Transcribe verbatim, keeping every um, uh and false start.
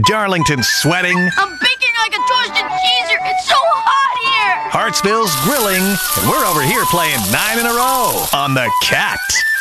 Darlington's sweating. I'm baking like a toasted cheeser. It's so hot here. Hartsville's grilling. And we're over here playing nine in a row on the Cat.